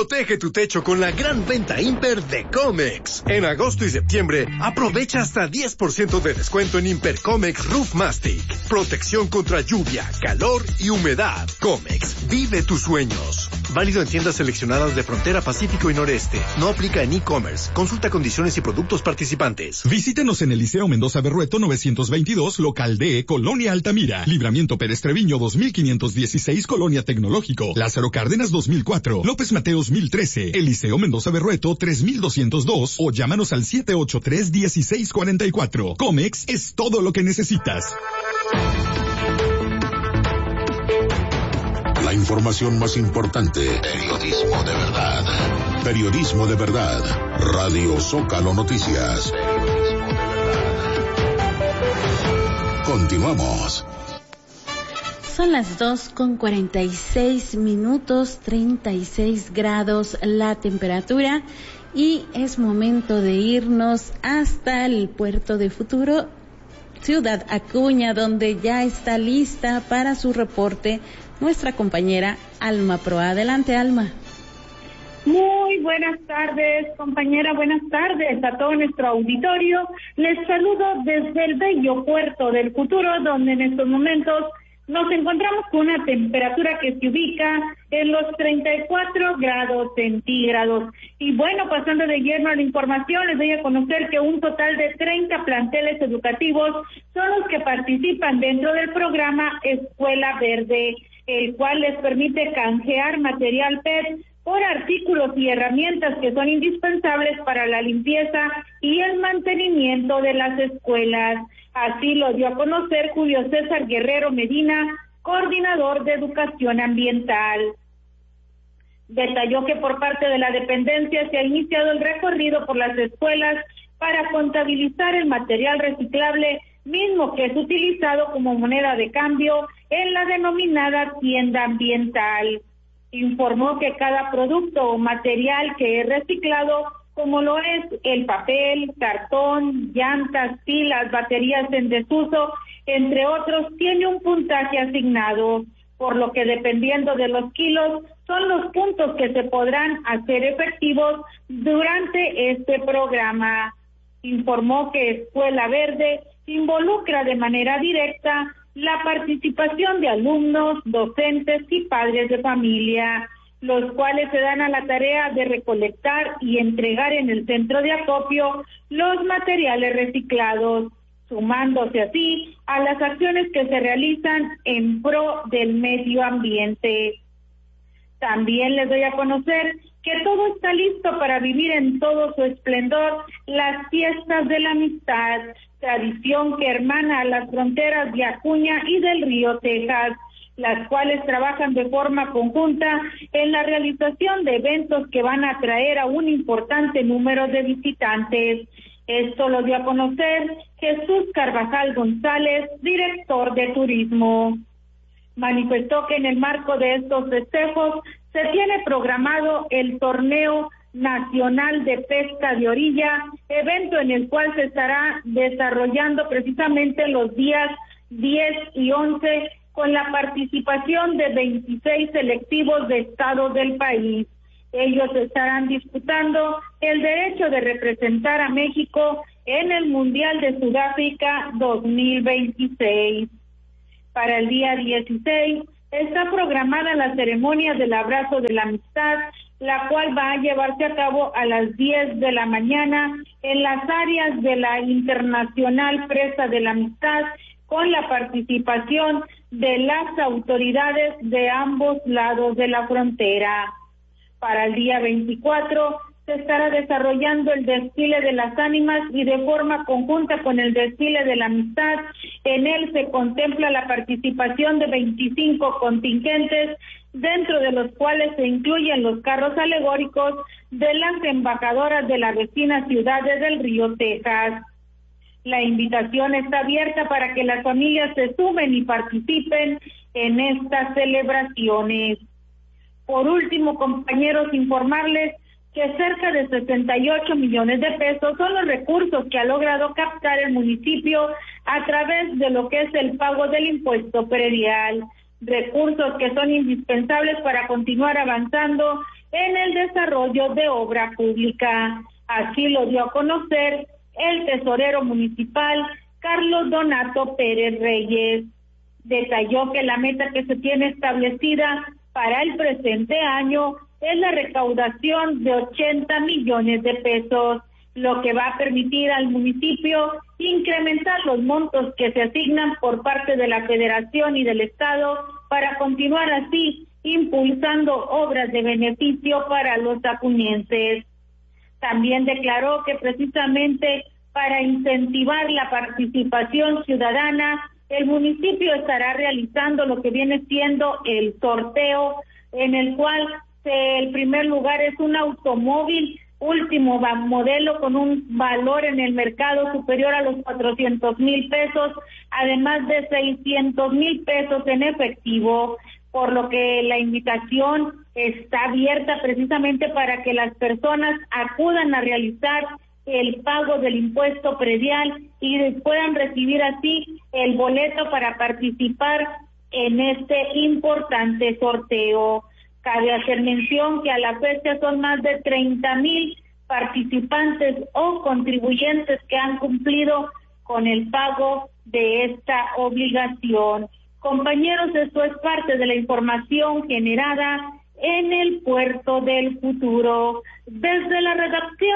Protege tu techo con la gran venta Imper de Comex. En agosto y septiembre, aprovecha hasta 10% de descuento en Imper Comex Roof Mastic. Protección contra lluvia, calor y humedad. Comex, vive tus sueños. Válido en tiendas seleccionadas de Frontera Pacífico y Noreste. No aplica en e-commerce. Consulta condiciones y productos participantes. Visítenos en el Liceo Mendoza Berrueto 922, local D, Colonia Altamira. Libramiento Pérez Treviño 2516, Colonia Tecnológico. Lázaro Cárdenas 2004. López Mateos 1013. Eliseo Mendoza Berrueto 3202 o llámanos al 783-1644. Comex es todo lo que necesitas. La información más importante. Periodismo de verdad. Periodismo de verdad. Radio Zócalo Noticias. Continuamos. Son las 2:46, 36 grados la temperatura y es momento de irnos hasta el puerto de Futuro, Ciudad Acuña, donde ya está lista para su reporte nuestra compañera Alma Proa. Adelante, Alma. Muy buenas tardes, compañera, buenas tardes a todo nuestro auditorio. Les saludo desde el bello puerto del Futuro, donde en estos momentos nos encontramos con una temperatura que se ubica en los 34 grados centígrados. Y bueno, pasando de lleno a la información, les doy a conocer que un total de 30 planteles educativos son los que participan dentro del programa Escuela Verde, el cual les permite canjear material PET por artículos y herramientas que son indispensables para la limpieza y el mantenimiento de las escuelas. Así lo dio a conocer Julio César Guerrero Medina, coordinador de Educación Ambiental. Detalló que por parte de la dependencia se ha iniciado el recorrido por las escuelas para contabilizar el material reciclable, mismo que es utilizado como moneda de cambio en la denominada tienda ambiental. Informó que cada producto o material que es reciclado, como lo es el papel, cartón, llantas, pilas, baterías en desuso, entre otros, tiene un puntaje asignado, por lo que dependiendo de los kilos, son los puntos que se podrán hacer efectivos durante este programa. Informó que Escuela Verde involucra de manera directa la participación de alumnos, docentes y padres de familia, los cuales se dan a la tarea de recolectar y entregar en el centro de acopio los materiales reciclados, sumándose así a las acciones que se realizan en pro del medio ambiente. También les doy a conocer que todo está listo para vivir en todo su esplendor las fiestas de la amistad, tradición que hermana a las fronteras de Acuña y del Río Texas, las cuales trabajan de forma conjunta en la realización de eventos que van a atraer a un importante número de visitantes. Esto lo dio a conocer Jesús Carvajal González, director de turismo. Manifestó que en el marco de estos festejos se tiene programado el Torneo Nacional de Pesca de Orilla, evento en el cual se estará desarrollando precisamente los días 10 y 11 con la participación de 26 selectivos de estados del país. Ellos estarán disputando el derecho de representar a México en el Mundial de Sudáfrica 2026. Para el día 16 está programada la ceremonia del abrazo de la amistad, la cual va a llevarse a cabo a las 10 de la mañana en las áreas de la Internacional Presa de la Amistad, con la participación de las autoridades de ambos lados de la frontera. Para el día 24 se estará desarrollando el desfile de las ánimas y de forma conjunta con el desfile de la amistad. En él se contempla la participación de 25 contingentes, dentro de los cuales se incluyen los carros alegóricos de las embajadoras de las vecinas ciudades del Río Texas. La invitación está abierta para que las familias se sumen y participen en estas celebraciones. Por último, compañeros, informarles que cerca de 68 millones de pesos son los recursos que ha logrado captar el municipio a través de lo que es el pago del impuesto predial, recursos que son indispensables para continuar avanzando en el desarrollo de obra pública. Así lo dio a conocer el tesorero municipal Carlos Donato Pérez Reyes. Detalló que la meta que se tiene establecida para el presente año es la recaudación de 80 millones de pesos, lo que va a permitir al municipio incrementar los montos que se asignan por parte de la Federación y del Estado para continuar así impulsando obras de beneficio para los acunienses. También declaró que precisamente para incentivar la participación ciudadana, el municipio estará realizando lo que viene siendo el sorteo, en el cual el primer lugar es un automóvil último modelo con un valor en el mercado superior a los 400,000 pesos, además de 600,000 pesos en efectivo, por lo que la invitación está abierta precisamente para que las personas acudan a realizar el pago del impuesto predial y puedan recibir así el boleto para participar en este importante sorteo. Cabe hacer mención que a la fecha son más de 30,000 participantes o contribuyentes que han cumplido con el pago de esta obligación. Compañeros, esto es parte de la información generada en el Puerto del Futuro. Desde la redacción